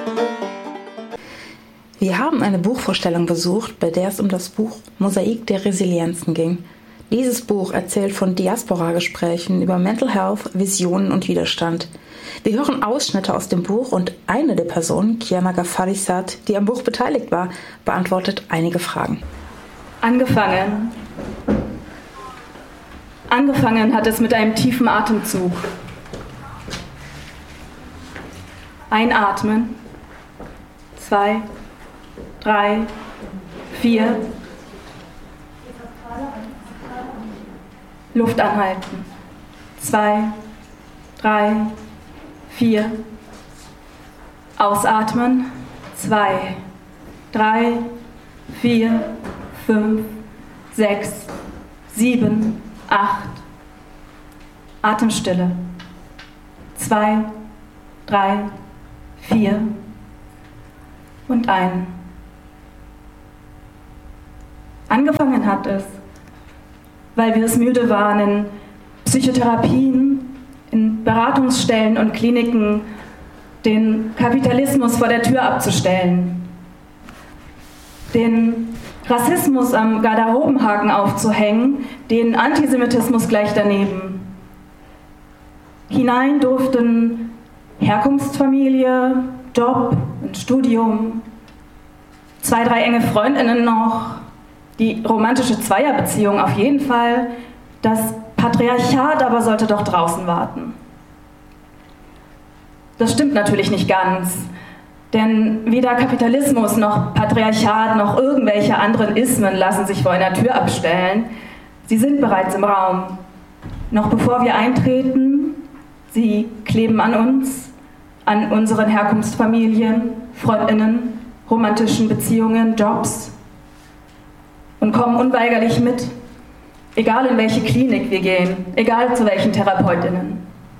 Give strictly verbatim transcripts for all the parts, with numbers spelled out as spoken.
Wir haben eine Buchvorstellung besucht, bei der es um das Buch Mosaik der Resilienzen ging. Dieses Buch erzählt von Diaspora-Gesprächen über Mental Health, Visionen und Widerstand. Wir hören Ausschnitte aus dem Buch und eine der Personen, Kiana Gafarisat, die am Buch beteiligt war, beantwortet einige Fragen. Angefangen. Angefangen hat es mit einem tiefen Atemzug. Einatmen. Zwei, drei, vier. Luft anhalten. Zwei, drei, vier. Ausatmen. Zwei, drei, vier, fünf, sechs, sieben, acht. Atemstille. Zwei, drei, vier und ein. Angefangen hat es, weil wir es müde waren, in Psychotherapien, in Beratungsstellen und Kliniken den Kapitalismus vor der Tür abzustellen, den Rassismus am Garderobenhaken aufzuhängen, den Antisemitismus gleich daneben. Hinein durften Herkunftsfamilie, Job und Studium, zwei, drei enge Freundinnen noch, die romantische Zweierbeziehung auf jeden Fall, das Patriarchat aber sollte doch draußen warten. Das stimmt natürlich nicht ganz, denn weder Kapitalismus noch Patriarchat noch irgendwelche anderen Ismen lassen sich vor einer Tür abstellen. Sie sind bereits im Raum. Noch bevor wir eintreten, sie kleben an uns, an unseren Herkunftsfamilien, Freundinnen, romantischen Beziehungen, Jobs und kommen unweigerlich mit, egal in welche Klinik wir gehen, egal zu welchen Therapeutinnen.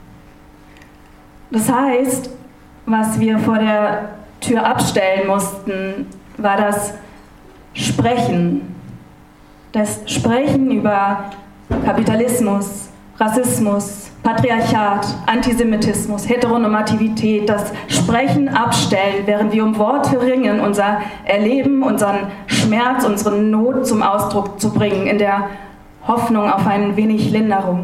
Das heißt, was wir vor der Tür abstellen mussten, war das Sprechen. Das Sprechen über Kapitalismus, Rassismus, Patriarchat, Antisemitismus, Heteronormativität, das Sprechen abstellen, während wir um Worte ringen, unser Erleben, unseren Schmerz, unsere Not zum Ausdruck zu bringen, in der Hoffnung auf ein wenig Linderung.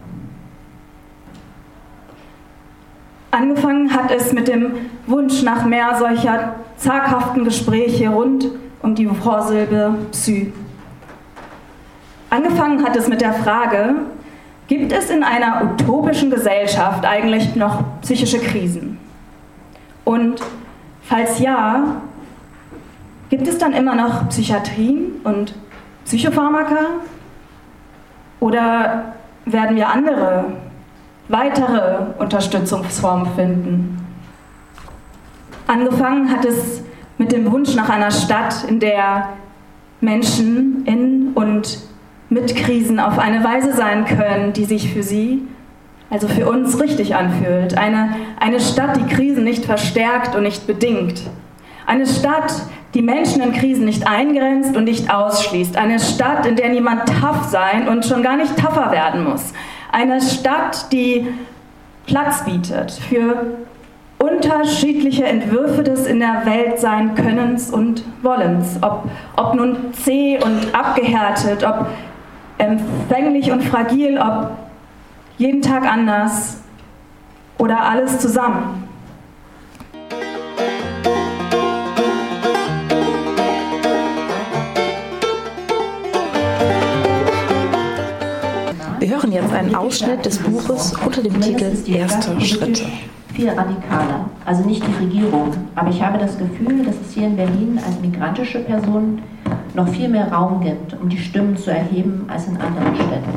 Angefangen hat es mit dem Wunsch nach mehr solcher zaghaften Gespräche rund um die Vorsilbe Psy. Angefangen hat es mit der Frage, gibt es in einer utopischen Gesellschaft eigentlich noch psychische Krisen? Und falls ja, gibt es dann immer noch Psychiatrien und Psychopharmaka? Oder werden wir andere, weitere Unterstützungsformen finden? Angefangen hat es mit dem Wunsch nach einer Stadt, in der Menschen in und mit Krisen auf eine Weise sein können, die sich für sie, also für uns, richtig anfühlt. Eine, eine Stadt, die Krisen nicht verstärkt und nicht bedingt. Eine Stadt, die Menschen in Krisen nicht eingrenzt und nicht ausschließt. Eine Stadt, in der niemand tough sein und schon gar nicht tougher werden muss. Eine Stadt, die Platz bietet für unterschiedliche Entwürfe des in der Welt sein Könnens und Wollens. Ob, ob nun zäh und abgehärtet, ob empfänglich und fragil, ob jeden Tag anders oder alles zusammen. Wir hören jetzt einen Ausschnitt des Buches unter dem Titel Erste Schritte. Viel radikaler, also nicht die Regierung, aber ich habe das Gefühl, dass es hier in Berlin als migrantische Person noch viel mehr Raum gibt, um die Stimmen zu erheben, als in anderen Städten.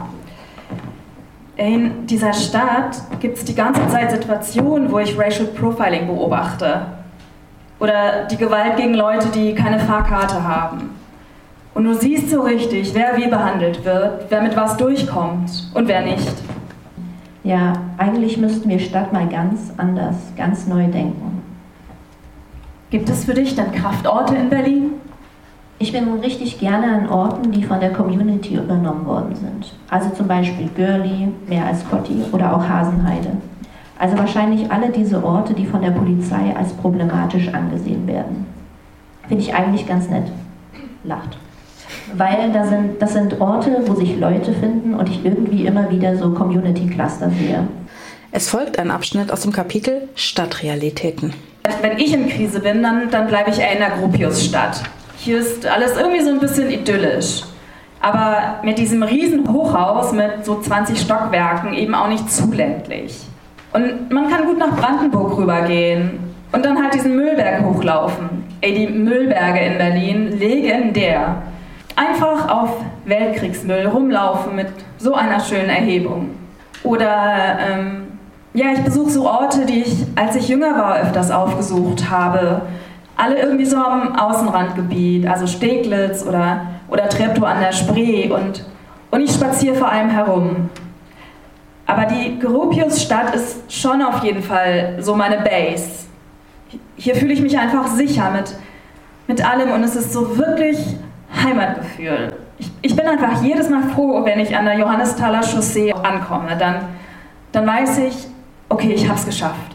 In dieser Stadt gibt es die ganze Zeit Situationen, wo ich Racial Profiling beobachte. Oder die Gewalt gegen Leute, die keine Fahrkarte haben. Und du siehst so richtig, wer wie behandelt wird, wer mit was durchkommt und wer nicht. Ja, eigentlich müssten wir Stadt mal ganz anders, ganz neu denken. Gibt es für dich dann Kraftorte in Berlin? Ich bin richtig gerne an Orten, die von der Community übernommen worden sind. Also zum Beispiel Görli, mehr als Kotti oder auch Hasenheide. Also wahrscheinlich alle diese Orte, die von der Polizei als problematisch angesehen werden. Finde ich eigentlich ganz nett. Lacht. Weil da sind, das sind Orte, wo sich Leute finden und ich irgendwie immer wieder so Community-Cluster sehe. Es folgt ein Abschnitt aus dem Kapitel Stadtrealitäten. Wenn ich in Krise bin, dann, dann bleibe ich eher in der Gropiusstadt. Hier ist alles irgendwie so ein bisschen idyllisch. Aber mit diesem riesen Hochhaus mit so zwanzig Stockwerken eben auch nicht zu ländlich. Und man kann gut nach Brandenburg rübergehen und dann halt diesen Müllberg hochlaufen. Ey, die Müllberge in Berlin, legendär. Einfach auf Weltkriegsmüll rumlaufen mit so einer schönen Erhebung. Oder, ähm, ja, ich besuche so Orte, die ich, als ich jünger war, öfters aufgesucht habe. Alle irgendwie so am Außenrandgebiet, also Steglitz oder, oder Treptow an der Spree. Und, und ich spaziere vor allem herum. Aber die Gropiusstadt ist schon auf jeden Fall so meine Base. Hier fühle ich mich einfach sicher mit, mit allem und es ist so wirklich Heimatgefühl. Ich, ich bin einfach jedes Mal froh, wenn ich an der Johannesthaler Chaussee ankomme. Dann, dann weiß ich, okay, ich habe es geschafft.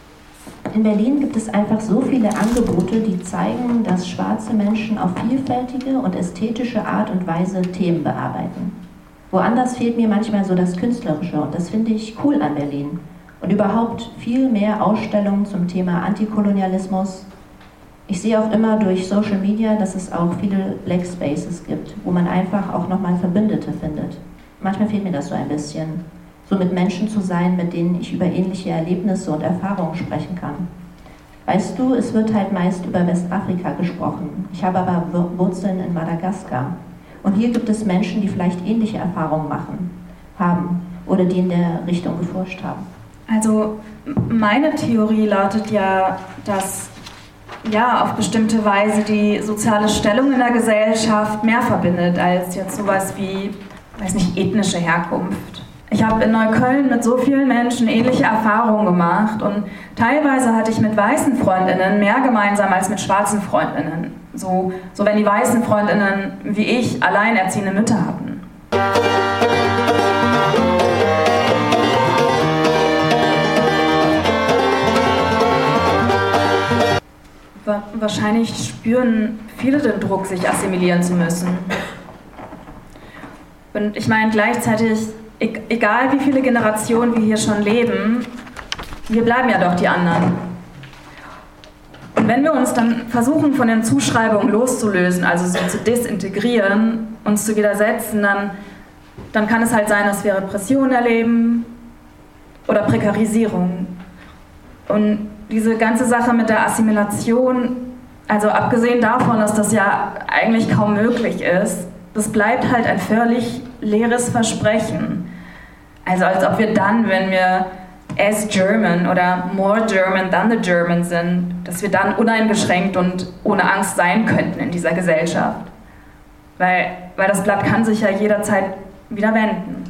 In Berlin gibt es einfach so viele Angebote, die zeigen, dass schwarze Menschen auf vielfältige und ästhetische Art und Weise Themen bearbeiten. Woanders fehlt mir manchmal so das Künstlerische und das finde ich cool an Berlin. Und überhaupt viel mehr Ausstellungen zum Thema Antikolonialismus. Ich sehe auch immer durch Social Media, dass es auch viele Black Spaces gibt, wo man einfach auch nochmal Verbündete findet. Manchmal fehlt mir das so ein bisschen, so mit Menschen zu sein, mit denen ich über ähnliche Erlebnisse und Erfahrungen sprechen kann. Weißt du, es wird halt meist über Westafrika gesprochen. Ich habe aber Wurzeln in Madagaskar. Und hier gibt es Menschen, die vielleicht ähnliche Erfahrungen machen, haben oder die in der Richtung geforscht haben. Also meine Theorie lautet ja, dass ja, auf bestimmte Weise die soziale Stellung in der Gesellschaft mehr verbindet als jetzt sowas wie, weiß nicht, ethnische Herkunft. Ich habe in Neukölln mit so vielen Menschen ähnliche Erfahrungen gemacht und teilweise hatte ich mit weißen Freundinnen mehr gemeinsam als mit schwarzen Freundinnen. So, so wenn die weißen Freundinnen wie ich alleinerziehende Mütter hatten. Wahrscheinlich spüren viele den Druck, sich assimilieren zu müssen. Und ich meine gleichzeitig, egal wie viele Generationen wir hier schon leben, wir bleiben ja doch die anderen. Und wenn wir uns dann versuchen, von den Zuschreibungen loszulösen, also so zu desintegrieren, uns zu widersetzen, dann, dann kann es halt sein, dass wir Repression erleben oder Prekarisierung. Und diese ganze Sache mit der Assimilation, also abgesehen davon, dass das ja eigentlich kaum möglich ist, das bleibt halt ein völlig leeres Versprechen. Also als ob wir dann, wenn wir as German oder more German than the German sind, dass wir dann uneingeschränkt und ohne Angst sein könnten in dieser Gesellschaft. Weil, weil das Blatt kann sich ja jederzeit wieder wenden.